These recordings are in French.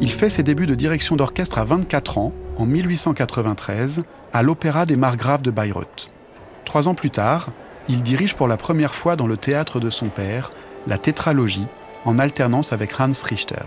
Il fait ses débuts de direction d'orchestre à 24 ans, en 1893, à l'Opéra des Margraves de Bayreuth. 3 ans plus tard, il dirige pour la première fois dans le théâtre de son père, la tétralogie, en alternance avec Hans Richter.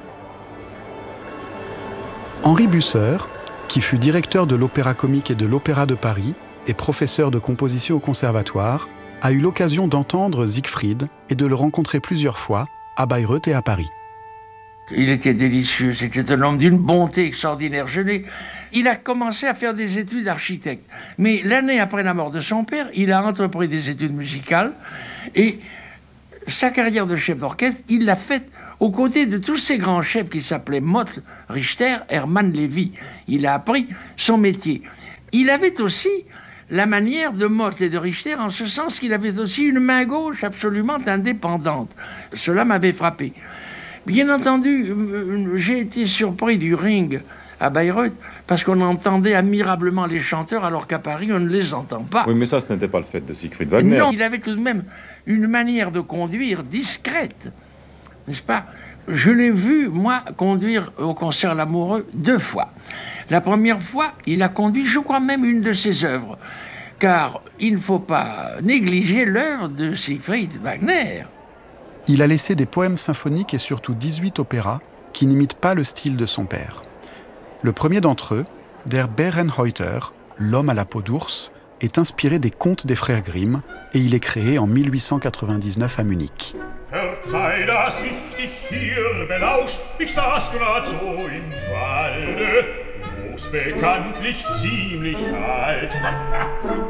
Henri Busser, qui fut directeur de l'Opéra Comique et de l'Opéra de Paris et professeur de composition au Conservatoire, a eu l'occasion d'entendre Siegfried et de le rencontrer plusieurs fois à Bayreuth et à Paris. Il était délicieux, c'était un homme d'une bonté extraordinaire. Il a commencé à faire des études d'architecte. Mais l'année après la mort de son père, il a entrepris des études musicales et sa carrière de chef d'orchestre, il l'a faite aux côtés de tous ces grands chefs qui s'appelaient Mott, Richter, Hermann Lévy. Il a appris son métier. Il avait aussi la manière de Mott et de Richter, en ce sens qu'il avait aussi une main gauche absolument indépendante. Cela m'avait frappé. Bien entendu, j'ai été surpris du Ring à Bayreuth, parce qu'on entendait admirablement les chanteurs, alors qu'à Paris, on ne les entend pas. Oui, mais ça, ce n'était pas le fait de Siegfried Wagner. Non, il avait tout de même une manière de conduire discrète, n'est-ce pas? Je l'ai vu, moi, conduire au concert L'Amoureux 2 fois. La première fois, il a conduit, je crois même, une de ses œuvres, car il ne faut pas négliger l'œuvre de Siegfried Wagner. Il a laissé des poèmes symphoniques et surtout 18 opéras qui n'imitent pas le style de son père. Le premier d'entre eux, Der Bärenhäuter, l'homme à la peau d'ours, est inspiré des contes des frères Grimm et il est créé en 1899 à Munich. Verzeih, dass ich dich hier belauscht, ich saß grad so im Walde, wo's bekanntlich ziemlich alt.